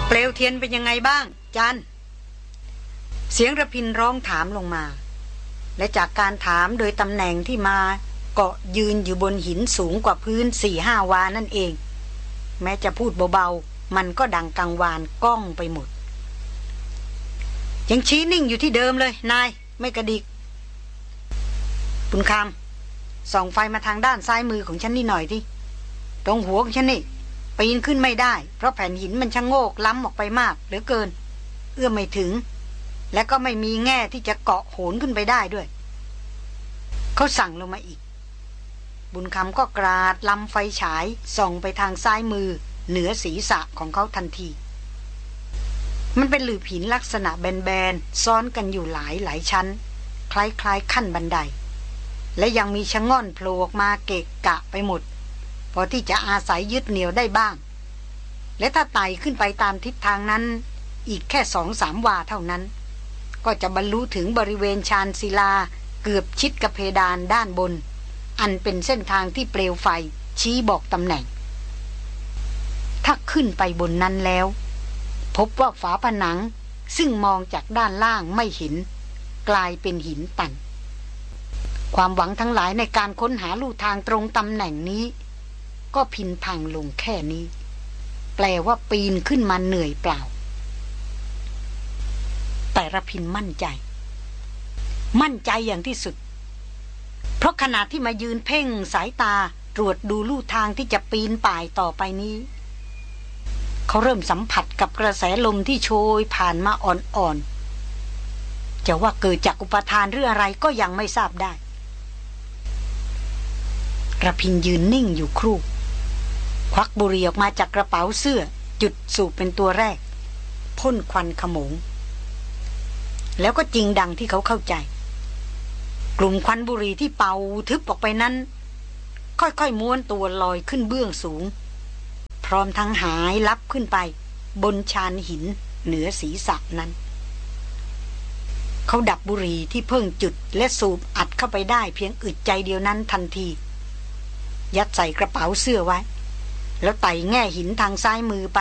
เปลวเทียนเป็นยังไงบ้างจันเสียงระพินร้องถามลงมาและจากการถามโดยตำแหน่งที่มาเกาะยืนอยู่บนหินสูงกว่าพื้น 4-5 วานั่นเองแม้จะพูดเบาๆมันก็ดังกังวานก้องไปหมดยังชี้นิ่งอยู่ที่เดิมเลยนายไม่กระดิกบุญคำส่องไฟมาทางด้านซ้ายมือของฉันนี่หน่อยที่ตรงหัวของฉันนี่ปีนขึ้นไม่ได้เพราะแผ่นหินมันชะโงกล้ำออกไปมากเหลือเกินเอื้อมไม่ถึงและก็ไม่มีแง่ที่จะเกาะโหนขึ้นไปได้ด้วยเขาสั่งลงมาอีกบุญคำก็กราดลำไฟฉายส่องไปทางซ้ายมือเหนือศีรษะของเขาทันทีมันเป็นหลืบหินลักษณะแบนๆซ้อนกันอยู่หลายชั้นคล้ายๆขั้นบันไดและยังมีชะง่อนโผล่ออกมาเกะกะไปหมดพอที่จะอาศัยยึดเหนี่ยวได้บ้างและถ้าไต่ขึ้นไปตามทิศทางนั้นอีกแค่ 2-3 วาเท่านั้นก็จะบรรลุถึงบริเวณชานศิลาเกือบชิดกับเพดานด้านบนอันเป็นเส้นทางที่เปลวไฟชี้บอกตำแหน่งถ้าขึ้นไปบนนั้นแล้วพบว่าฝาผนังซึ่งมองจากด้านล่างไม่เห็นกลายเป็นหินตันความหวังทั้งหลายในการค้นหาลู่ทางตรงตำแหน่งนี้ก็พินพังลงแค่นี้แปลว่าปีนขึ้นมาเหนื่อยเปล่าแต่ระพินมั่นใจอย่างที่สุดเพราะขณะที่มายืนเพ่งสายตาตรวจดูลู่ทางที่จะปีนป่ายต่อไปนี้เขาเริ่มสัมผัสกับกระแสลมที่โชยผ่านมาอ่อนๆจะว่าเกิดจากอุปทานหรืออะไรก็ยังไม่ทราบได้ระพินยืนนิ่งอยู่ครู่ควักบุหรี่ออกมาจากกระเป๋าเสื้อจุดสูบเป็นตัวแรกพ่นควันขโมงแล้วก็จริงดังที่เขาเข้าใจกลุ่มควันบุหรี่ที่เป่าทึบออกไปนั้นค่อยๆม้วนตัวลอยขึ้นเบื้องสูงพร้อมทั้งหายลับขึ้นไปบนชานหินเหนือศีรษะนั้นเขาดับบุหรี่ที่เพิ่งจุดและสูบอัดเข้าไปได้เพียงอึดใจเดียวนั้นทันทียัดใส่กระเป๋าเสื้อไว้แล้วไต่แง่หินทางซ้ายมือไป